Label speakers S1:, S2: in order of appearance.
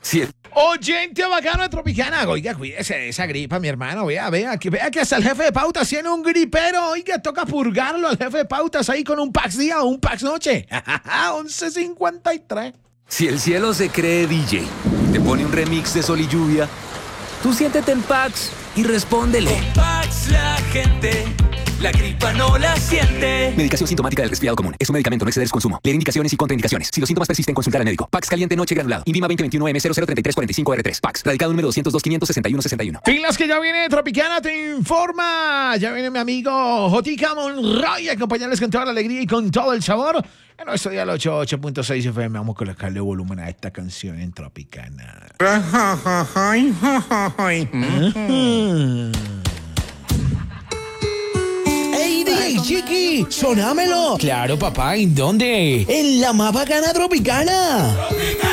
S1: Si el
S2: Oyente bacano de Tropicana, oiga, cuídese de esa gripa, mi hermano, vea que hasta el jefe de pautas tiene un gripero, oiga, toca purgarlo al jefe de pautas ahí con un Pax día o un Pax noche, 11:53.
S1: Si el cielo se cree DJ, te pone un remix de Sol y Lluvia, tú siéntete en Pax y respóndele.
S3: Con Pax la gente, la gripa no la siente.
S1: Medicación sintomática del resfriado común. Es un medicamento, no exceder su consumo. Leer indicaciones y contraindicaciones. Si los síntomas persisten, consultar al médico. Pax caliente noche granulado. INVIMA 2021M003345R3. Pax. Radicado número 202-561-61.
S2: Pilas que ya viene Tropicana, te informa. Ya viene mi amigo Jotica Monroy a acompañarles con toda la alegría y con todo el sabor. En nuestro día al 88.6 FM. Vamos a colocarle volumen a esta canción en Tropicana.
S4: ¡Ey, chiqui! ¡Sonámelo! Claro, papá, ¿en dónde? En la más bacana Tropicana.